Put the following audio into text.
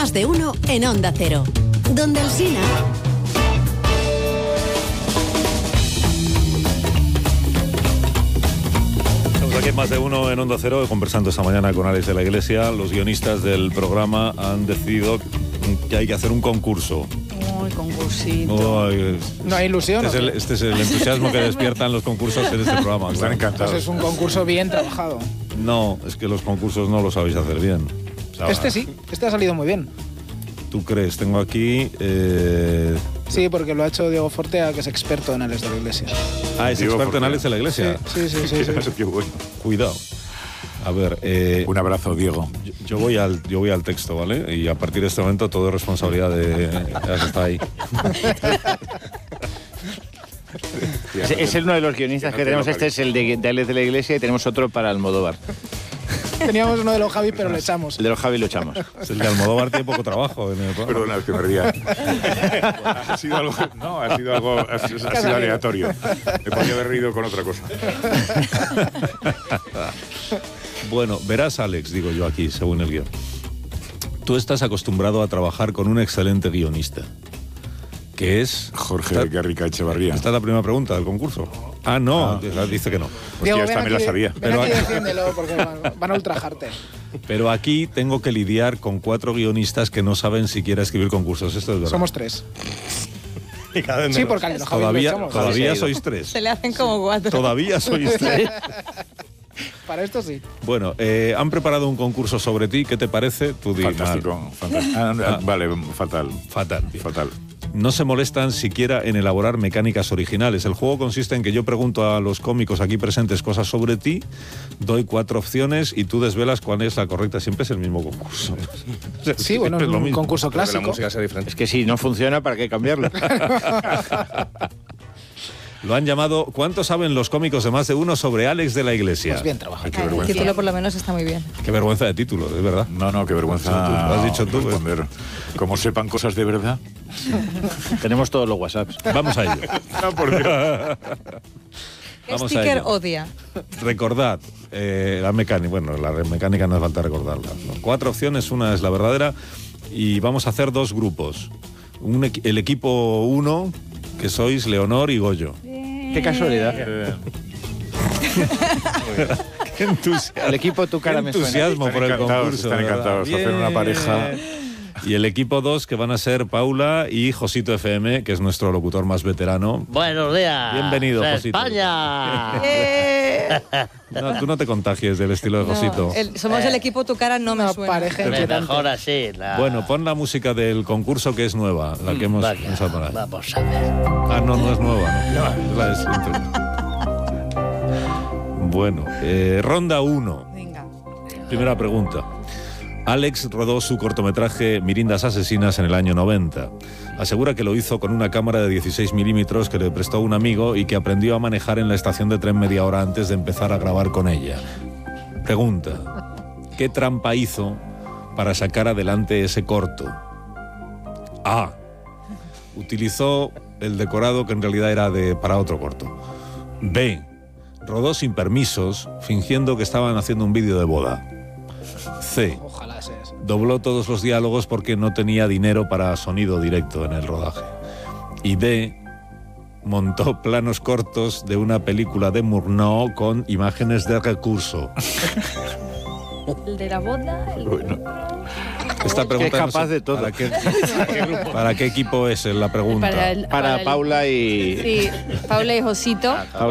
Más de uno en Onda Cero. Donde Alsina. Estamos aquí en Más de uno en Onda Cero, conversando esta mañana con Alex de la Iglesia. Los guionistas del programa han decidido que hay que hacer un concurso. Ay, concursito. No hay ilusión. Este es el entusiasmo que despiertan los concursos en este programa. Están encantados. Pues es un concurso bien trabajado. No, es que los concursos no los sabéis hacer bien. O sea, este sí, este ha salido muy bien. ¿Tú crees? Tengo aquí... Sí, porque lo ha hecho Diego Fortea, que es experto en Alex de la Iglesia. Ah, es Diego experto en Fortea. Alex de la Iglesia. Sí. Qué bueno. Cuidado. A ver... Un abrazo, Diego. Yo voy al texto, ¿vale? Y a partir de este momento todo es responsabilidad de... Ya que está ahí. Es uno de los guionistas que tenemos. Este es el de Alex de la Iglesia y tenemos otro para Almodóvar. Teníamos uno de los Javi, pero lo echamos. El de los Javi lo echamos. El de Almodóvar tiene poco trabajo en el programa. Perdona, es que me ría. Ha sido algo aleatorio. Me podría haber reído con otra cosa. Bueno, verás, Alex, digo yo aquí, según el guión. Tú estás acostumbrado a trabajar con un excelente guionista, que es... Jorge Garrica Echevarría. Esta es la primera pregunta del concurso. Ah, no, dice que no. Hostia, esta me la sabía. Ven aquí, defiéndelo, porque van a ultrajarte. Pero aquí tengo que lidiar con 4 guionistas que no saben siquiera escribir concursos. Esto es verdad. Somos 3. Sí, porque a los Javi lo echamos. Todavía sois 3. Se le hacen como 4. Todavía sois 3. Para esto sí. Bueno, han preparado un concurso sobre ti. ¿Qué te parece? Tú di, Fantástico. Vale, fatal. Fatal. No se molestan siquiera en elaborar mecánicas originales. El juego consiste en que yo pregunto a los cómicos aquí presentes cosas sobre ti, doy 4 opciones y tú desvelas cuál es la correcta. Siempre es el mismo concurso. Sí, bueno, es un concurso clásico. Es que si no funciona, ¿para qué cambiarlo? Lo han llamado ¿Cuánto saben los cómicos de Más de Uno sobre Alex de la Iglesia? Pues bien trabajado. Ay, qué El vergüenza. título por lo menos está muy bien. Qué vergüenza de título, es verdad. No, qué vergüenza. Lo has dicho tú, responder. Como sepan cosas de verdad. Tenemos todos los WhatsApps. Vamos a ello. No, por Dios. ¿Qué Vamos a sticker ello. odia? Recordad, la mecánica, bueno, la mecánica no hace falta recordarla, ¿no? 4 opciones, una es la verdadera y vamos a hacer 2 grupos. El equipo 1, que sois Leonor y Goyo. Qué casualidad. Qué entusiasmo. El equipo Tu Cara Me Suena. Entusiasmo por el concurso. Están encantados. ¿Verdad? Hacen una pareja. Y el equipo 2, que van a ser Paula y Josito FM, que es nuestro locutor más veterano. Buenos días. Bienvenido, Josito. España. No, tú no te contagies del estilo de Josito. Somos el equipo Tu Cara No Me Una Suena. pareja inquietante. Mejor así. Bueno, pon la música del concurso que es nueva, la que hemos Vaya, a poner. vamos a ver. Ah, no es nueva, ¿no? Es la de siempre. Bueno, ronda 1. Venga. Primera pregunta. Alex rodó su cortometraje Mirindas Asesinas en el año 90. Asegura que lo hizo con una cámara de 16 milímetros que le prestó un amigo y que aprendió a manejar en la estación de tren media hora antes de empezar a grabar con ella. Pregunta. ¿Qué trampa hizo para sacar adelante ese corto? A. Utilizó el decorado que en realidad era para otro corto. B. Rodó sin permisos, fingiendo que estaban haciendo un vídeo de boda. C. Ojalá sea eso. Dobló todos los diálogos porque no tenía dinero para sonido directo en el rodaje. Y D. Montó planos cortos de una película de Murnau con imágenes de recurso. El de la boda. Esta pregunta Es capaz no sé de todo. ¿Para qué equipo es la pregunta? Para Paula y... Sí, Paula y Josito.